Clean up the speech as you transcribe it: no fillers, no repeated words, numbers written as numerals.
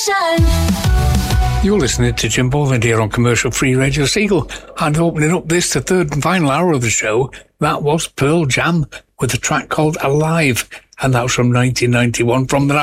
You're listening to Jim Boland here on Commercial Free Radio Seagull, and opening up the third and final hour of the show, that was Pearl Jam with a track called Alive, and that was from 1991 from their